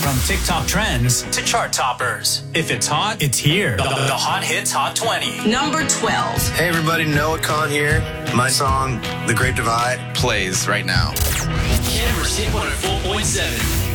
From TikTok trends to chart toppers. If it's hot, it's here. The Hot Hits Hot 20. Number 12. Hey everybody, Noah Khan here. My song, The Great Divide, plays right now. Canberra's Hit 104.7.